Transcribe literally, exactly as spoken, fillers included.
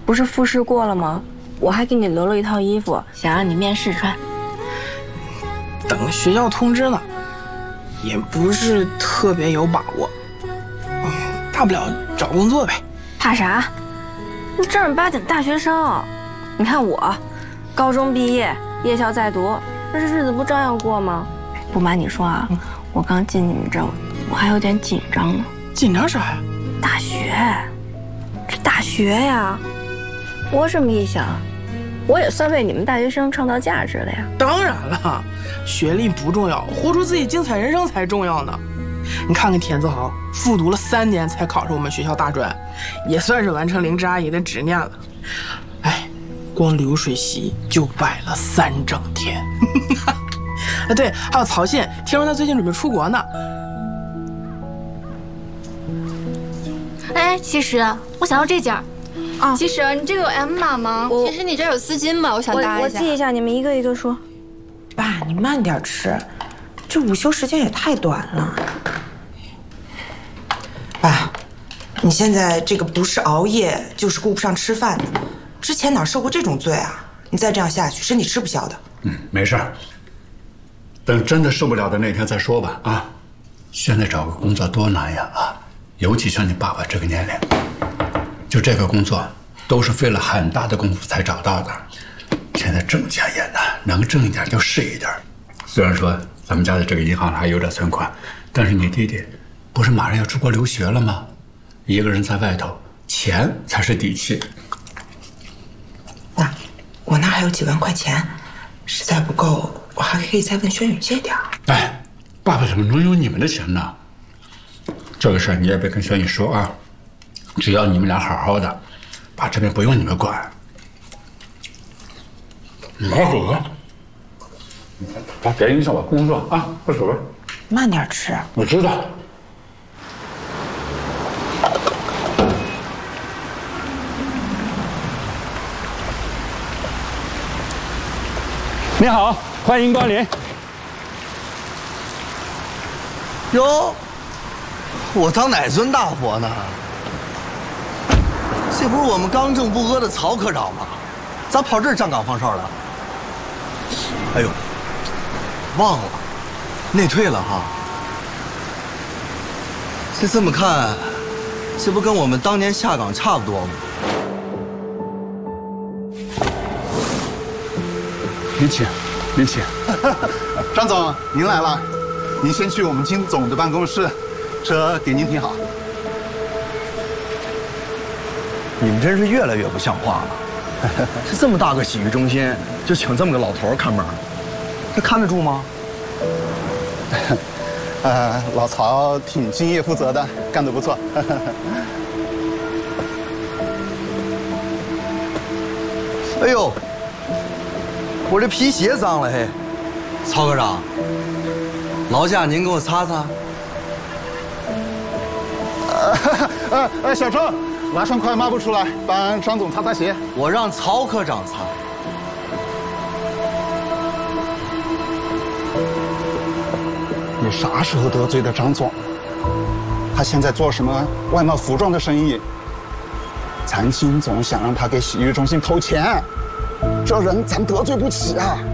不是复试过了吗？我还给你留了一套衣服，想让你面试穿。 等学校通知呢，也不是特别有把握。嗯，大不了找工作呗。 怕啥？你正儿八经大学生，你看我，高中毕业，夜校在读，那这日子不照样过吗？不瞒你说啊，嗯、我刚进你们这儿，我还有点紧张呢。 紧张啥呀？ 大学，这大学呀！我这么一想，我也算为你们大学生创造价值了呀。 当然了，学历不重要，活出自己精彩人生才重要呢。你看看田子豪，复读了三年才考上我们学校大专，也算是完成灵芝阿姨的执念了。哎，光流水席就摆了三整天。啊，对，还有曹信，听说他最近准备出国呢。 哎，其实我想要这件儿。 啊， 其实你这个有 M 码吗？其实你这有丝巾吗？我想搭一下。 我我记一下，你们一个一个说。 爸，你慢点吃，这午休时间也太短了。爸，你现在这个不是熬夜，就是顾不上吃饭的。之前哪受过这种罪啊？你再这样下去，身体吃不消的。 嗯，没事儿，等真的受不了的那天再说吧。啊，现在找个工作多难呀！啊，尤其像你爸爸这个年龄。就这个工作，都是费了很大的功夫才找到的。现在挣钱也难，能挣一点就是一点。虽然说咱们家的这个银行还有点存款，但是你弟弟不是马上要出国留学了吗？一个人在外头，钱才是底气。 那我那还有几万块钱，实在不够，我还可以再问轩宇借点。 哎，爸爸怎么能有你们的钱呢？这个事儿你也别跟轩宇说啊。只要你们俩好好的，爸这边不用你们管。你快走吧，爸别影响我工作啊！快走吧， 慢点吃。 我知道。 你好，欢迎光临。 哟，我当哪尊大佛呢？这不是我们刚正不阿的曹科长吗？咋跑这儿站岗放哨了？哎呦，忘了，内退了哈。这这么看，这不跟我们当年下岗差不多吗？ 您请，您请。 张总，您来了，您先去我们金总的办公室，车给您停好。 你们真是越来越不像话了！这这么大个洗浴中心，就请这么个老头看门，这看得住吗？ 呃，老曹挺敬业负责的，干得不错。 哎呦，我这皮鞋脏了嘿！曹科长，劳驾您给我擦擦。 呃呃，小周。拿双块抹布出来，帮张总擦擦鞋。 我让曹科长擦。 你啥时候得罪的张总？他现在做什么外贸服装的生意？咱金总想让他给洗浴中心投钱，这人咱得罪不起啊！